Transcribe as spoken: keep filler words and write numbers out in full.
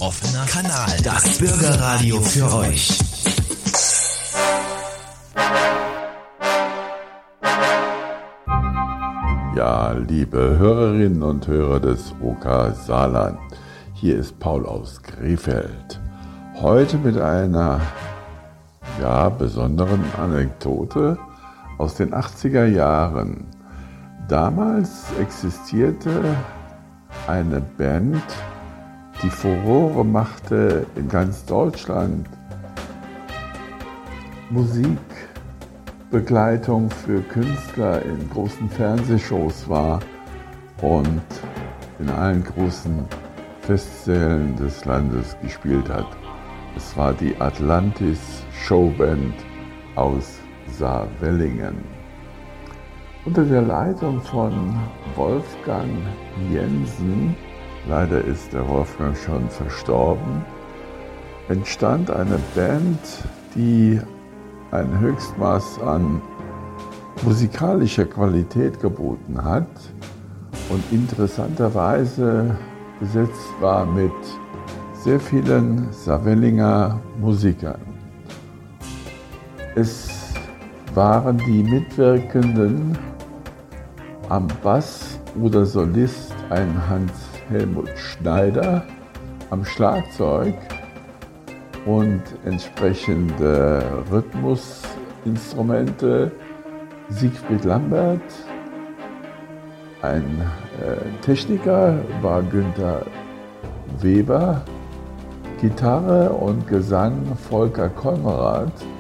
offener Kanal. Das Bürgerradio für euch. Ja, liebe Hörerinnen und Hörer des O K Saarland, hier ist Paul aus Krefeld. Heute mit einer ja, besonderen Anekdote aus den achtziger Jahren. Damals existierte eine Band, die Furore machte in ganz Deutschland. Musikbegleitung für Künstler in großen Fernsehshows war und in allen großen Festsälen des Landes gespielt hat. Es war die Atlantis Showband aus Saarwellingen. Unter der Leitung von Wolfgang Jensen, leider ist der Wolfgang schon verstorben, entstand eine Band, die ein Höchstmaß an musikalischer Qualität geboten hat und interessanterweise besetzt war mit sehr vielen Saarwellinger Musikern. Es waren die Mitwirkenden am Bass oder Solist ein Hans-Helmut Schneider, am Schlagzeug und entsprechende Rhythmusinstrumente Siegfried Lambert. Ein äh, Techniker war Günther Weber, Gitarre und Gesang Volker Konrad